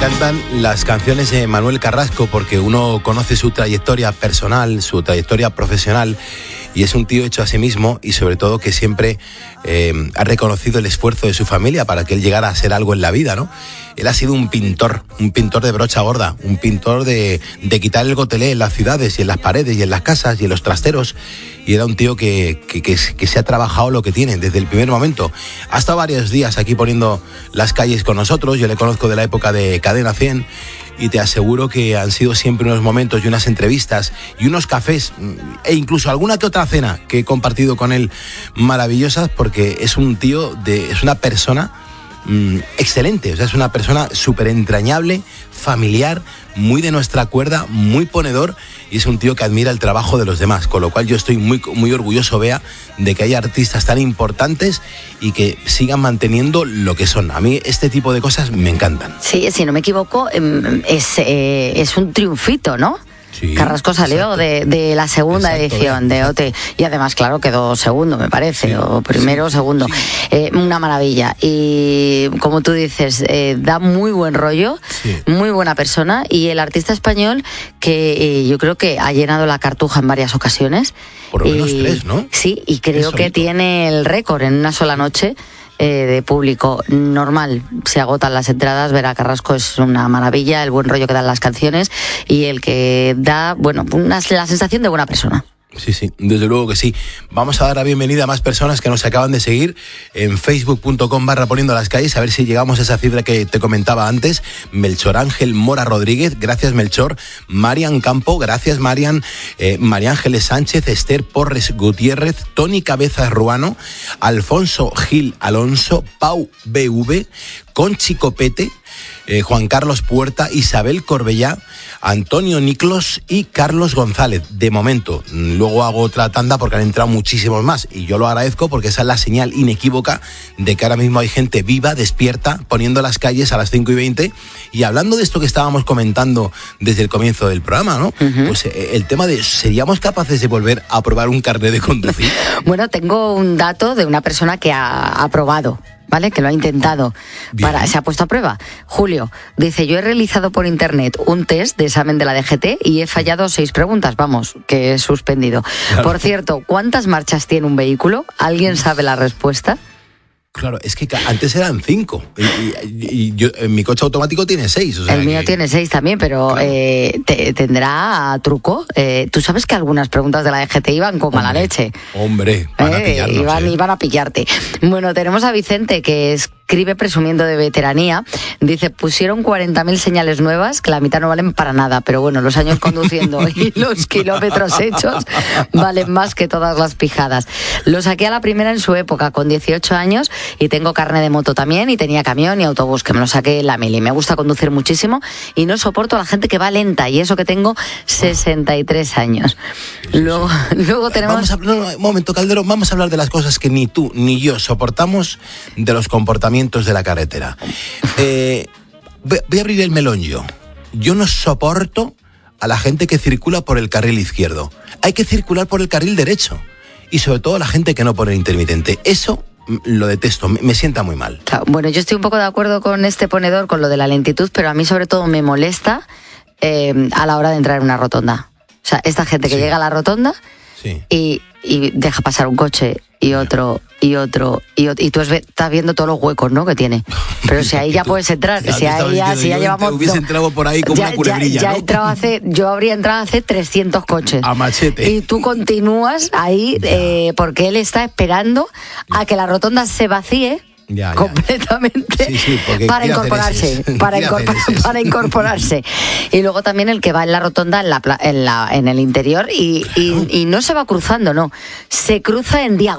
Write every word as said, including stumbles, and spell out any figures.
encantan las canciones de Manuel Carrasco porque uno conoce su trayectoria personal, su trayectoria profesional, y es un tío hecho a sí mismo y sobre todo que siempre eh, ha reconocido el esfuerzo de su familia para que él llegara a ser algo en la vida, ¿no? Él ha sido un pintor, un pintor de brocha gorda, un pintor de, de quitar el gotelé en las ciudades y en las paredes y en las casas y en los trasteros, y era un tío que, que, que, que se ha trabajado lo que tiene desde el primer momento. Ha estado varios días aquí poniendo las calles con nosotros, yo le conozco de la época de Cadena cien, y te aseguro que han sido siempre unos momentos y unas entrevistas y unos cafés e incluso alguna que otra cena que he compartido con él maravillosas, porque es un tío, de, es una persona mmm, excelente, o sea, es una persona súper entrañable, familiar, muy de nuestra cuerda, muy ponedor, y es un tío que admira el trabajo de los demás, con lo cual yo estoy muy, muy orgulloso, Bea, de que haya artistas tan importantes y que sigan manteniendo lo que son. A mí este tipo de cosas me encantan. Sí, si no me equivoco, es, eh, es un triunfito, ¿no? Sí, Carrasco salió de, de la segunda exacto, edición de O T y además, claro, quedó segundo, me parece, sí, o primero o sí, segundo. Sí. Eh, una maravilla. Y como tú dices, eh, da muy buen rollo, sí, muy buena persona, y el artista español que eh, yo creo que ha llenado la Cartuja en varias ocasiones. Por lo menos y, tres, ¿no? Sí, y creo que tiene el récord en una sola noche de público normal. Se agotan las entradas, ver a Carrasco es una maravilla, el buen rollo que dan las canciones y el que da, bueno, una, la sensación de buena persona. Sí, sí, desde luego que sí. Vamos a dar la bienvenida a más personas que nos acaban de seguir en facebook.com barra poniendo las calles, a ver si llegamos a esa cifra que te comentaba antes. Melchor Ángel Mora Rodríguez, gracias Melchor. Marian Campo, gracias Marian. eh, María Ángeles Sánchez, Esther Porres Gutiérrez, Tony Cabezas Ruano, Alfonso Gil Alonso, Pau B V, Conchi Copete, eh, Juan Carlos Puerta, Isabel Corbellá, Antonio Niclos y Carlos González. De momento, luego hago otra tanda porque han entrado muchísimos más y yo lo agradezco porque esa es la señal inequívoca de que ahora mismo hay gente viva, despierta, poniendo las calles a las cinco y veinte. Y hablando de esto que estábamos comentando desde el comienzo del programa, ¿no? Uh-huh. Pues eh, el tema de, ¿seríamos capaces de volver a probar un carnet de conducir? Bueno, tengo un dato de una persona que ha aprobado, ¿vale? Que lo ha intentado, para, se ha puesto a prueba. Julio dice, yo he realizado por internet un test de examen de la D G T y he fallado seis preguntas, vamos, que he suspendido. Claro. Por cierto, ¿cuántas marchas tiene un vehículo? ¿Alguien sabe la respuesta? Claro, es que antes eran cinco y, y, y yo, mi coche automático tiene seis. O sea el mío que... tiene seis también, pero claro. eh, te, tendrá truco. Eh, Tú sabes que algunas preguntas de la D G T iban como mala leche. Hombre, van eh, a pillarnos, iban, eh. iban a pillarte. Bueno, tenemos a Vicente, que escribe presumiendo de veteranía. Dice, pusieron cuarenta mil señales nuevas, que la mitad no valen para nada, pero bueno, los años conduciendo y los kilómetros hechos valen más que todas las pijadas. Lo saqué a la primera en su época, con dieciocho años, y tengo carne de moto también, y tenía camión y autobús, que me lo saqué en la mili. Me gusta conducir muchísimo y no soporto a la gente que va lenta, y eso que tengo sesenta y tres años. Luego, luego tenemos... Vamos a, no, no, un momento, Calderón, vamos a hablar de las cosas que ni tú ni yo soportamos de los comportamientos de la carretera. Eh, voy a abrir el melón yo. Yo no soporto a la gente que circula por el carril izquierdo. Hay que circular por el carril derecho. Y sobre todo la gente que no pone intermitente. Eso lo detesto, me, me sienta muy mal. Claro, bueno, yo estoy un poco de acuerdo con este ponedor, con lo de la lentitud, pero a mí sobre todo me molesta eh, a la hora de entrar en una rotonda. O sea, esta gente que sí. llega a la rotonda sí. y, y deja pasar un coche y otro, y otro, y otro, y tú estás viendo todos los huecos, ¿no?, que tiene. Pero si ahí ya puedes entrar, ya si ahí ya, si ya llevamos... Hubiese entrado por ahí como ya, una culebrilla, ya, ¿no? ya entrado hace, yo habría entrado hace trescientos coches. A machete. Y tú continúas ahí eh, porque él está esperando a que la rotonda se vacíe. Ya, ya. completamente sí, sí, para incorporarse para, incorpor para incorporarse y luego también el que va en la rotonda en la en la en el interior y, y, y no se va cruzando, no, se cruza en diagonal.